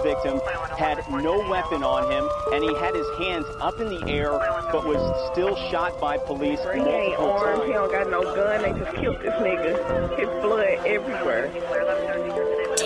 victim had no weapon on him, and he had his hands up in the air, but was still shot by police He ain't multiple armed, times. he don't got no gun, they just killed this nigga. His blood everywhere.